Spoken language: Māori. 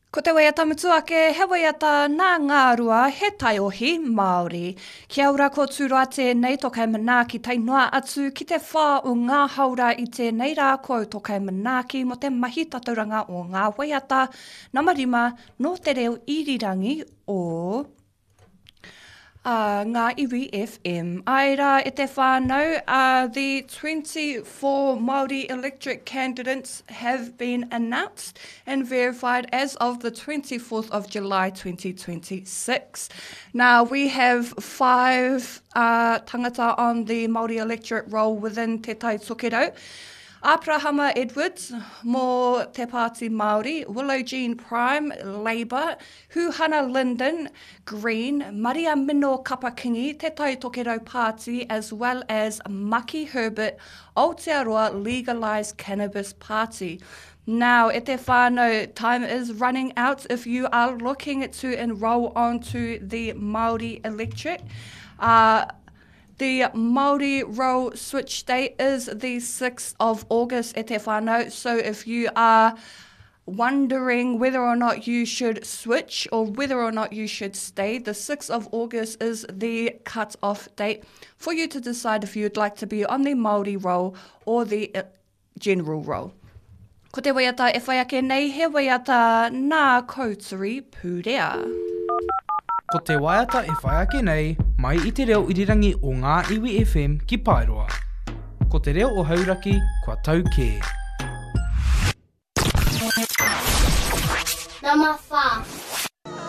Ko te wea tamutu ake, he wea ta nā ngā rua, he taiohi Māori. Kia ora ko tūroa tēnei tokai manaaki tai noa atu ki te whā o ngā haura i tēnei rā ko tokai manaaki mo te mahi tatauranga o ngā weata, namarima no te reo irirangi o ngā iwi FM. Aira e te whānau, the 24 Māori electorate candidates have been announced and verified as of the 24th of July 2026. Now, we have 5 tangata on the Māori electorate roll within Te Tai Tokerau. Aprahama Edwards, mō Te Pāti Māori, Willow Jean Prime, Labour, Huhana Linden, Green, Maria Mino Kapakingi, Te Tai Tokerau Party, as well as Maki Herbert, Aotearoa Legalised Cannabis Party. Now, e te whānau, time is running out if you are looking to enrol onto the Māori electorate. The Māori roll switch date is the 6th of August e te whānau. So if you are wondering whether or not you should switch or whether or not you should stay, the 6th of August is the cut-off date for you to decide if you'd like to be on the Māori roll or the general roll. Ko te waiata e whai ake nei, he waiata nā Kauturi Pūrea. Ko te waiata e whai ake nei, mai i te reo irirangi o ngā iwi FM ki Paeroa. Ko te reo o hauraki, kua tau kē. Number 5.